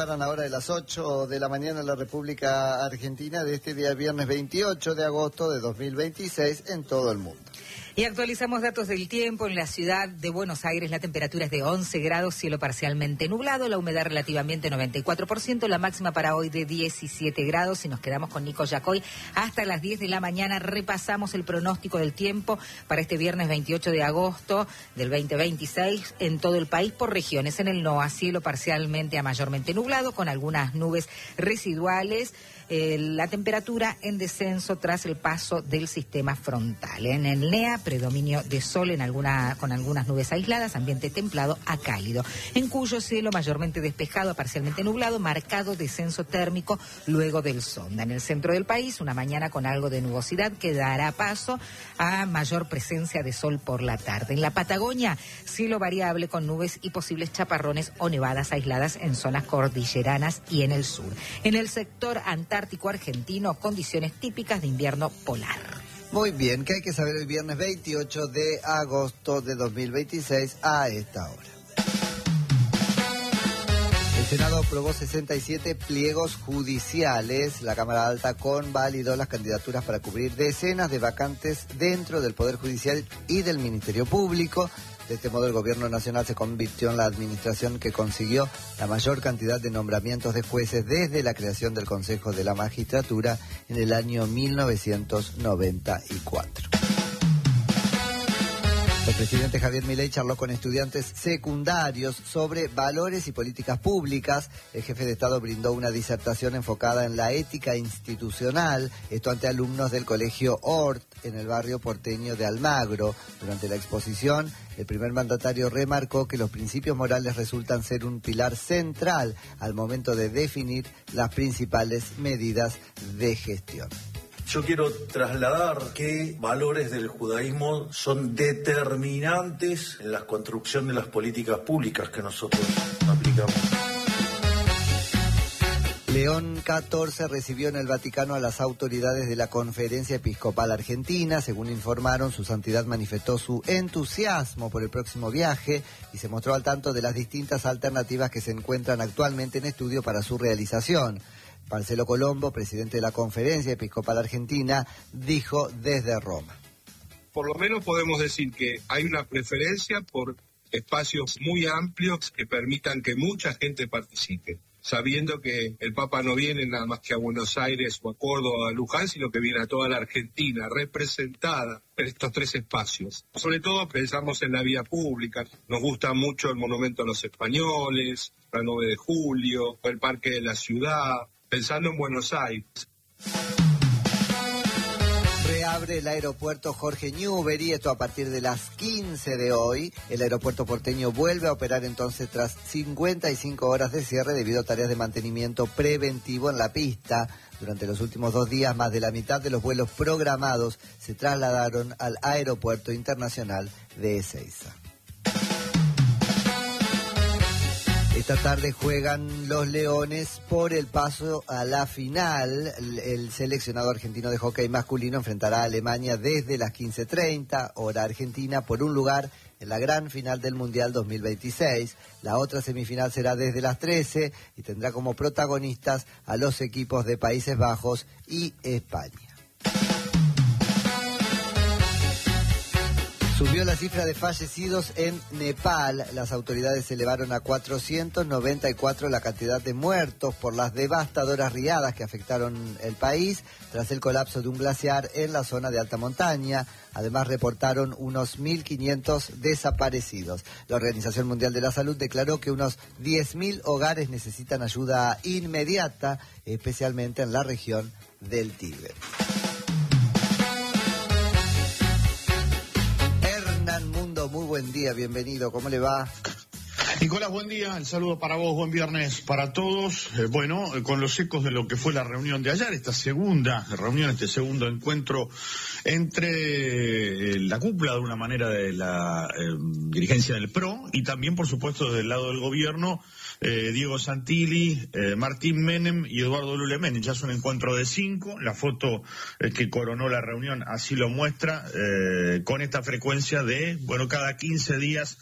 separan ahora de las 8 de la mañana en la República Argentina de este día viernes 28 de agosto de 2026 en todo el mundo. Y actualizamos datos del tiempo. En la ciudad de Buenos Aires la temperatura es de 11 grados, cielo parcialmente nublado, la humedad relativamente 94%, la máxima para hoy de 17 grados. Y nos quedamos con Nico Yacoy hasta las 10 de la mañana. Repasamos el pronóstico del tiempo para este viernes 28 de agosto del 2026 en todo el país por regiones. En el NOA, cielo parcialmente a mayormente nublado con algunas nubes residuales. La temperatura en descenso tras el paso del sistema frontal. En el NEA, predominio de sol con algunas nubes aisladas, ambiente templado a cálido. En Cuyo, cielo mayormente despejado a parcialmente nublado, marcado descenso térmico luego del sonda. En el centro del país, una mañana con algo de nubosidad que dará paso a mayor presencia de sol por la tarde. En la Patagonia, cielo variable con nubes y posibles chaparrones o nevadas aisladas en zonas cordilleranas y en el sur. En el sector antártico argentino, condiciones típicas de invierno polar. Muy bien, ¿qué hay que saber el viernes 28 de agosto de 2026 a esta hora? El Senado aprobó 67 pliegos judiciales. La Cámara Alta convalidó las candidaturas para cubrir decenas de vacantes dentro del Poder Judicial y del Ministerio Público. De este modo, el Gobierno Nacional se convirtió en la administración que consiguió la mayor cantidad de nombramientos de jueces desde la creación del Consejo de la Magistratura en el año 1994. El presidente Javier Milei charló con estudiantes secundarios sobre valores y políticas públicas. El jefe de Estado brindó una disertación enfocada en la ética institucional, esto ante alumnos del colegio Hort en el barrio porteño de Almagro. Durante la exposición, el primer mandatario remarcó que los principios morales resultan ser un pilar central al momento de definir las principales medidas de gestión. Yo quiero trasladar que valores del judaísmo son determinantes en la construcción de las políticas públicas que nosotros aplicamos. León XIV recibió en el Vaticano a las autoridades de la Conferencia Episcopal Argentina. Según informaron, su santidad manifestó su entusiasmo por el próximo viaje y se mostró al tanto de las distintas alternativas que se encuentran actualmente en estudio para su realización. Marcelo Colombo, presidente de la Conferencia Episcopal Argentina, dijo desde Roma. Por lo menos podemos decir que hay una preferencia por espacios muy amplios que permitan que mucha gente participe, sabiendo que el Papa no viene nada más que a Buenos Aires o a Córdoba o a Luján, sino que viene a toda la Argentina representada en estos tres espacios. Sobre todo pensamos en la vía pública. Nos gusta mucho el Monumento a los Españoles, la 9 de Julio, el Parque de la Ciudad, pensando en Buenos Aires. Reabre el aeropuerto Jorge Newbery, esto a partir de las 15 de hoy. El aeropuerto porteño vuelve a operar entonces tras 55 horas de cierre debido a tareas de mantenimiento preventivo en la pista. Durante los últimos 2 días, más de la mitad de los vuelos programados se trasladaron al Aeropuerto Internacional de Ezeiza. Esta tarde juegan los Leones por el paso a la final. El seleccionado argentino de hockey masculino enfrentará a Alemania desde las 15:30, hora argentina, por un lugar en la gran final del Mundial 2026. La otra semifinal será desde las 13 y tendrá como protagonistas a los equipos de Países Bajos y España. Subió la cifra de fallecidos en Nepal. Las autoridades elevaron a 494 la cantidad de muertos por las devastadoras riadas que afectaron el país tras el colapso de un glaciar en la zona de alta montaña. Además, reportaron unos 1.500 desaparecidos. La Organización Mundial de la Salud declaró que unos 10.000 hogares necesitan ayuda inmediata, especialmente en la región del Tíbet. Mundo, muy buen día, bienvenido, ¿cómo le va? Nicolás, buen día, el saludo para vos, buen viernes para todos. Con los ecos de lo que fue la reunión de ayer, esta segunda reunión, este segundo encuentro entre la cúpula, de una manera, de la dirigencia del PRO y también, por supuesto, del lado del gobierno, Diego Santilli, Martín Menem y Eduardo Lule Menem. Ya es un encuentro de 5, la foto que coronó la reunión así lo muestra, con esta frecuencia de, cada 15 días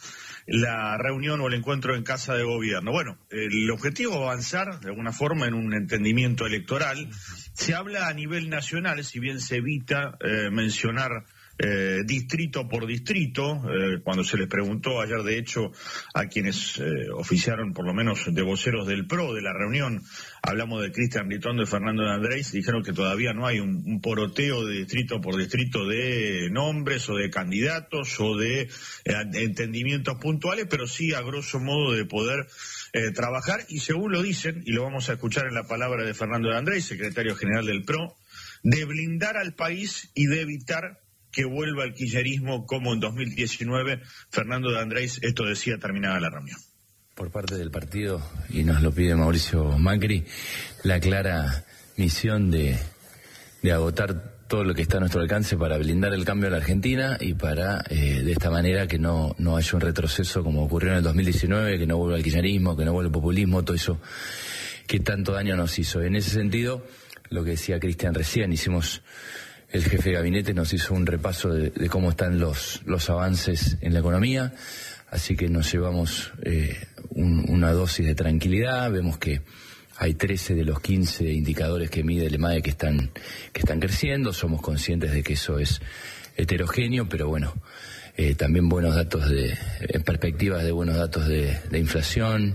la reunión o el encuentro en Casa de Gobierno. Bueno, el objetivo es avanzar de alguna forma en un entendimiento electoral. Se habla a nivel nacional, si bien se evita mencionar distrito por distrito, cuando se les preguntó ayer, de hecho, a quienes oficiaron, por lo menos de voceros del PRO de la reunión, hablamos de Cristian Ritondo y Fernando de Andrés, dijeron que todavía no hay un poroteo de distrito por distrito de nombres o de candidatos o de entendimientos puntuales, pero sí a grosso modo de poder trabajar, y según lo dicen, y lo vamos a escuchar en la palabra de Fernando de Andrés, secretario general del PRO, de blindar al país y de evitar que vuelva el kirchnerismo como en 2019. Fernando de Andrés, esto decía terminada la reunión. Por parte del partido, y nos lo pide Mauricio Macri, la clara misión de agotar todo lo que está a nuestro alcance para blindar el cambio a la Argentina y para, de esta manera, que no haya un retroceso como ocurrió en el 2019, que no vuelva el kirchnerismo, que no vuelva el populismo, todo eso que tanto daño nos hizo. En ese sentido, lo que decía Cristian recién, el jefe de gabinete nos hizo un repaso de cómo están los avances en la economía, así que nos llevamos una dosis de tranquilidad. Vemos que hay 13 de los 15 indicadores que mide el EMAE que están creciendo. Somos conscientes de que eso es heterogéneo, pero bueno, también buenos datos en perspectivas de buenos datos de inflación.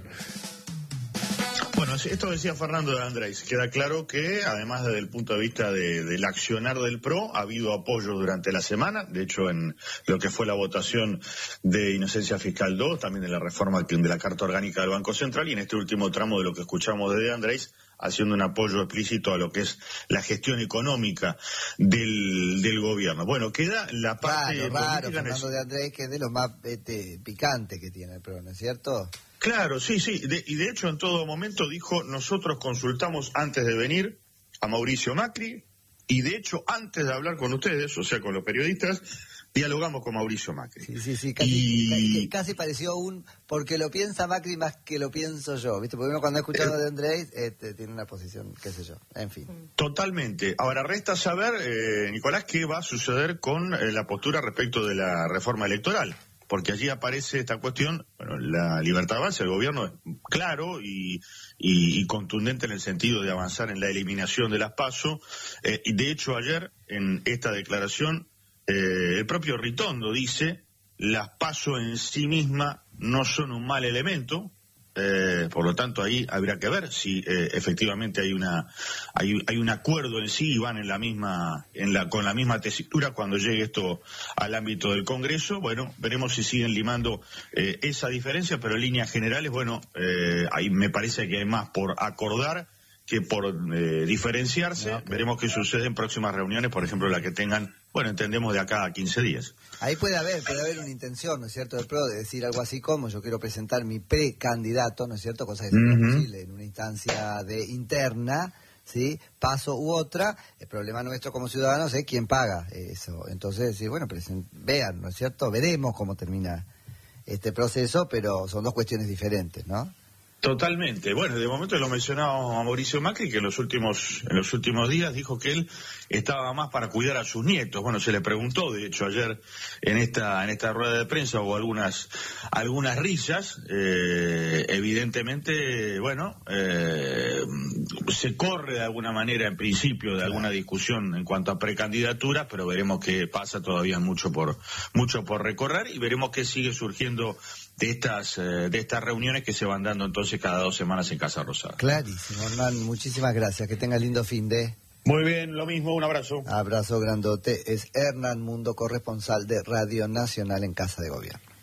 Bueno, esto decía Fernando de Andrés. Queda claro que, además desde el punto de vista del accionar del PRO, ha habido apoyo durante la semana. De hecho, en lo que fue la votación de Inocencia Fiscal 2, también de la reforma de la Carta Orgánica del Banco Central, y en este último tramo de lo que escuchamos de Andrés, haciendo un apoyo explícito a lo que es la gestión económica del gobierno. Bueno, queda la parte raro, Fernando de Andrés, que es de lo más picante que tiene el PRO, ¿no es cierto? Claro, sí, y de hecho en todo momento dijo: nosotros consultamos antes de venir a Mauricio Macri, y de hecho antes de hablar con ustedes, o sea, con los periodistas, dialogamos con Mauricio Macri. Sí, casi pareció porque lo piensa Macri más que lo pienso yo, ¿viste? Porque uno cuando ha escuchado de Andrés tiene una posición, qué sé yo, en fin. Totalmente. Ahora resta saber, Nicolás, qué va a suceder con la postura respecto de la reforma electoral. Porque allí aparece esta cuestión. Bueno, la Libertad Avanza, el gobierno es claro y contundente en el sentido de avanzar en la eliminación de las PASO, y de hecho ayer en esta declaración el propio Ritondo dice: las PASO en sí mismas no son un mal elemento, por lo tanto ahí habrá que ver si efectivamente hay un acuerdo en sí y van con la misma tesitura cuando llegue esto al ámbito del Congreso. Bueno, veremos si siguen limando esa diferencia, pero en líneas generales, bueno, ahí me parece que hay más por acordar que por diferenciarse. Okay. Veremos qué sucede en próximas reuniones, por ejemplo la que tengan, bueno, entendemos de acá a 15 días. Ahí puede haber una intención, ¿no es cierto?, del PRO de decir algo así como: yo quiero presentar mi precandidato, ¿no es cierto?, cosa que sería posible en una instancia interna, ¿sí?, paso u otra. El problema nuestro como ciudadanos es quién paga eso. Entonces, sí, bueno, vean, ¿no es cierto?, veremos cómo termina este proceso, pero son dos cuestiones diferentes, ¿no? Totalmente. Bueno, de momento lo mencionaba a Mauricio Macri, que en los últimos días dijo que él estaba más para cuidar a sus nietos. Bueno, se le preguntó, de hecho ayer en esta rueda de prensa hubo algunas risas. Evidentemente, bueno, se corre de alguna manera en principio de alguna discusión en cuanto a precandidaturas, pero veremos qué pasa. Todavía mucho por recorrer, y veremos qué sigue surgiendo de estas reuniones que se van dando entonces cada 2 semanas en Casa Rosada. Clarísimo, Hernán, muchísimas gracias, que tenga lindo fin de... Muy bien, lo mismo, un abrazo. Abrazo grandote. Es Hernán Mundo, corresponsal de Radio Nacional en Casa de Gobierno.